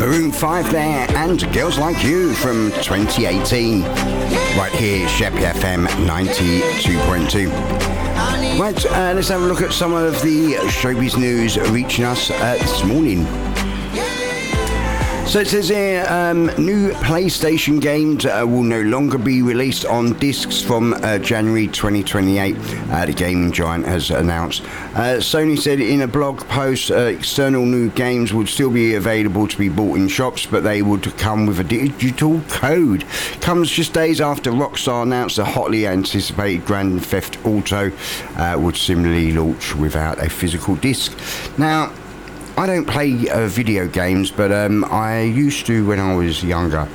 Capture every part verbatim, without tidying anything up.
Maroon five there, and Girls Like You from twenty eighteen. Right here, Sheppey F M ninety-two point two. Right, uh, let's have a look at some of the showbiz news reaching us uh, this morning. So it says here, um, new PlayStation games uh, will no longer be released on discs from uh, January twenty twenty-eight, uh, the gaming giant has announced. Uh, Sony said in a blog post, uh, external new games would still be available to be bought in shops, but they would come with a digital code. Comes just days after Rockstar announced the hotly anticipated Grand Theft Auto uh, would similarly launch without a physical disc. Now, I don't play uh, video games, but um, I used to when I was younger.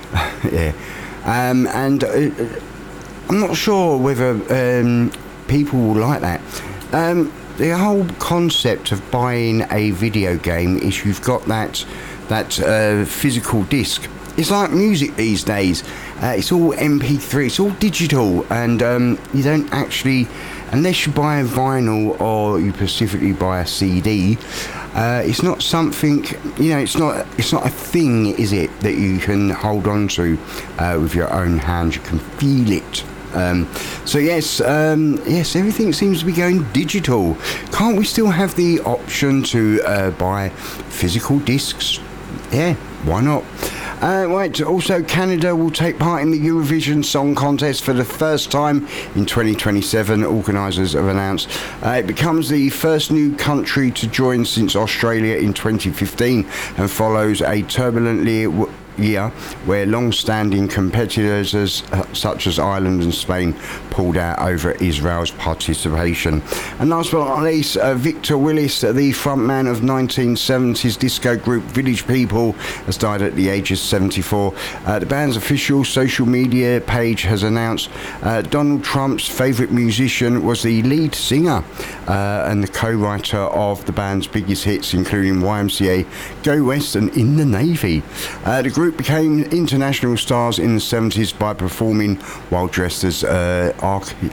yeah, um, and uh, I'm not sure whether um, people will like that. Um, the whole concept of buying a video game is you've got that that uh, physical disc. It's like music these days. Uh, it's all M P three. It's all digital, and um, you don't actually, unless you buy a vinyl or you specifically buy a C D. Uh, it's not something, you know, it's not it's not a thing, is it, that you can hold on to uh, with your own hands. You can feel it. Um, so yes, um, yes, everything seems to be going digital. Can't we still have the option to uh, buy physical discs? Yeah, why not? Uh, right, also Canada will take part in the Eurovision Song Contest for the first time in twenty twenty-seven, organisers have announced. Uh, it becomes the first new country to join since Australia in twenty fifteen and follows a turbulent year year where long-standing competitors as, uh, such as Ireland and Spain pulled out over Israel's participation. And last but not least, uh, Victor Willis, the frontman of nineteen seventies disco group Village People, has died at the age of seventy-four. Uh, the band's official social media page has announced uh, Donald Trump's favourite musician was the lead singer uh, and the co-writer of the band's biggest hits, including Y M C A, Go West and In the Navy. Uh, the group became international stars in the seventies by performing while dressed as uh, arche-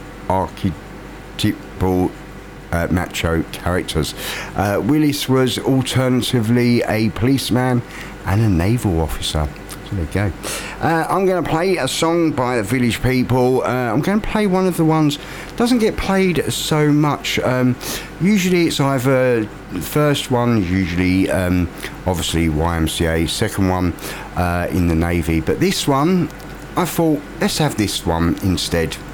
archetypal uh, macho characters. Uh, Willis was alternatively a policeman and a naval officer. So there you go. Uh, I'm going to play a song by the Village People. Uh, I'm going to play one of the ones doesn't get played so much. Um, usually it's either the first one, usually um, obviously Y M C A, second one uh, in the Navy, but this one I thought let's have this one instead.